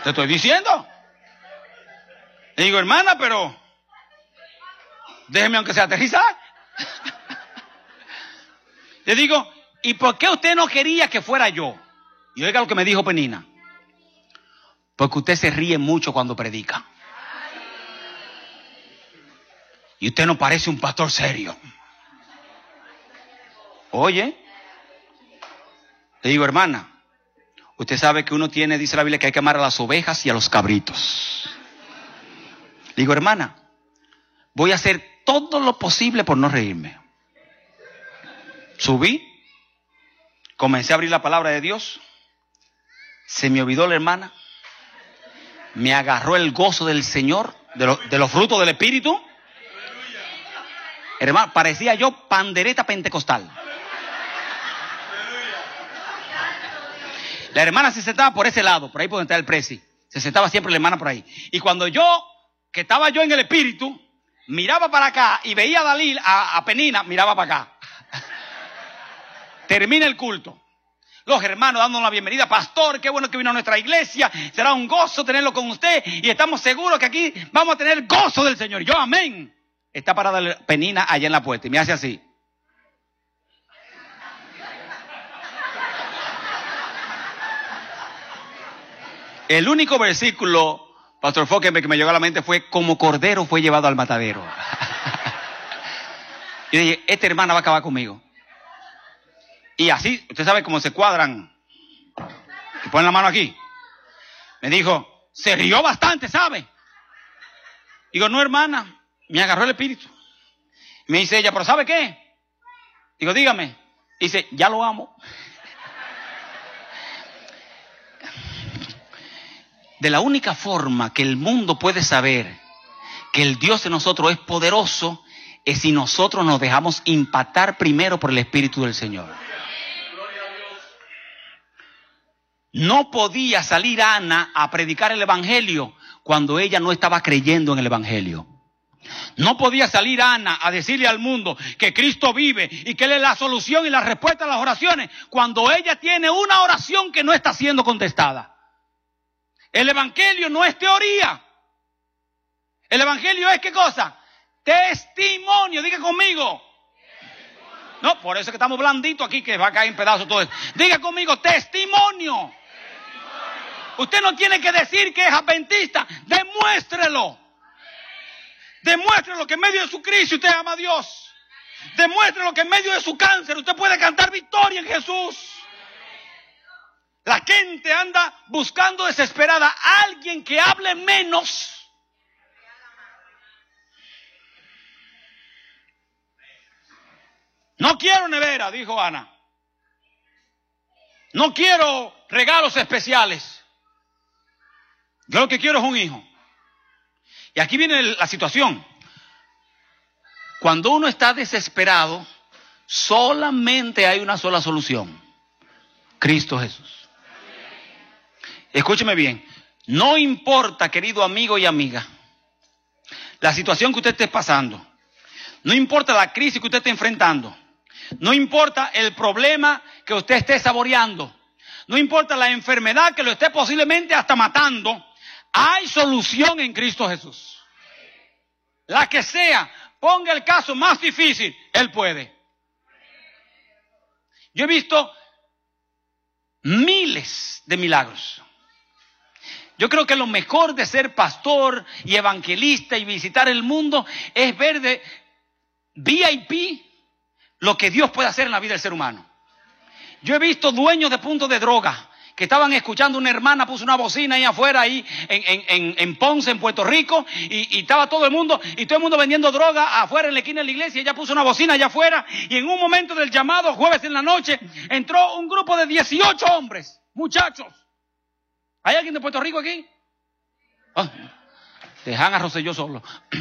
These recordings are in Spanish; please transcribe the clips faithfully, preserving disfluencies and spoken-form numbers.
Te estoy diciendo. Le digo, hermana, pero déjeme aunque sea aterrizar. Le digo, ¿y por qué usted no quería que fuera yo? Y oiga lo que me dijo Penina. Porque usted se ríe mucho cuando predica. Y usted no parece un pastor serio. Oye, le digo, hermana, usted sabe que uno tiene, dice la Biblia, que hay que amar a las ovejas y a los cabritos. Le digo, hermana, voy a hacer todo lo posible por no reírme. Subí, comencé a abrir la palabra de Dios. Se me olvidó la hermana. Me agarró el gozo del Señor, de, lo, de los frutos del Espíritu. Hermano, parecía yo pandereta pentecostal. La hermana se sentaba por ese lado, por ahí por donde está el presi. Se sentaba siempre la hermana por ahí. Y cuando yo, que estaba yo en el Espíritu, miraba para acá y veía a Dalil, a, a Penina, miraba para acá. Termina el culto. Los hermanos dándonos la bienvenida. Pastor, qué bueno que vino a nuestra iglesia. Será un gozo tenerlo con usted. Y estamos seguros que aquí vamos a tener gozo del Señor. Yo, amén. Está parada Penina allá en la puerta y me hace así. El único versículo, Pastor Fokker, que me llegó a la mente fue: como cordero fue llevado al matadero. Y dije, esta hermana va a acabar conmigo. Y así, usted sabe cómo se cuadran. Se ponen la mano aquí. Me dijo, se rió bastante, ¿sabe? Digo, no, hermana, me agarró el espíritu. Me dice ella, ¿pero sabe qué? Digo, dígame. Dice, ya lo amo. De la única forma que el mundo puede saber que el Dios de nosotros es poderoso es si nosotros nos dejamos impactar primero por el Espíritu del Señor. No podía salir Ana a predicar el Evangelio cuando ella no estaba creyendo en el Evangelio. No podía salir Ana a decirle al mundo que Cristo vive y que Él es la solución y la respuesta a las oraciones cuando ella tiene una oración que no está siendo contestada. El Evangelio no es teoría. El Evangelio es, ¿qué cosa? Testimonio. Diga conmigo. No, por eso es que estamos blanditos aquí, que va a caer en pedazos todo esto. Diga conmigo, testimonio. Usted no tiene que decir que es adventista. Demuéstrelo. Demuéstrelo que en medio de su crisis usted ama a Dios. Demuéstrelo que en medio de su cáncer usted puede cantar victoria en Jesús. La gente anda buscando desesperada a alguien que hable menos. No quiero nevera, dijo Ana. No quiero regalos especiales. Yo lo que quiero es un hijo. Y aquí viene la situación. Cuando uno está desesperado, solamente hay una sola solución: Cristo Jesús. Escúcheme bien. No importa, querido amigo y amiga, la situación que usted esté pasando. No importa la crisis que usted esté enfrentando. No importa el problema que usted esté saboreando. No importa la enfermedad que lo esté posiblemente hasta matando. Hay solución en Cristo Jesús. La que sea, ponga el caso más difícil, Él puede. Yo he visto miles de milagros. Yo creo que lo mejor de ser pastor y evangelista y visitar el mundo es ver de V I P lo que Dios puede hacer en la vida del ser humano. Yo he visto dueños de puntos de droga que estaban escuchando, una hermana puso una bocina ahí afuera, ahí en, en, en, en Ponce, en Puerto Rico, y, y estaba todo el mundo, y todo el mundo vendiendo droga afuera en la esquina de la iglesia. Ella puso una bocina allá afuera, y en un momento del llamado, jueves en la noche, entró un grupo de dieciocho hombres, muchachos. ¿Hay alguien de Puerto Rico aquí? Oh, dejan a Rosselló solo.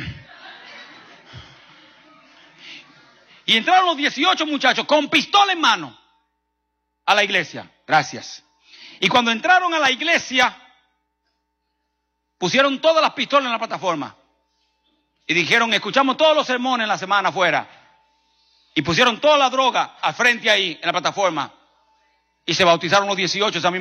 Y entraron los dieciocho muchachos con pistola en mano a la iglesia. Gracias. Y cuando entraron a la iglesia, pusieron todas las pistolas en la plataforma. Y dijeron, escuchamos todos los sermones en la semana afuera. Y pusieron toda la droga al frente ahí, en la plataforma. Y se bautizaron los dieciocho esa misma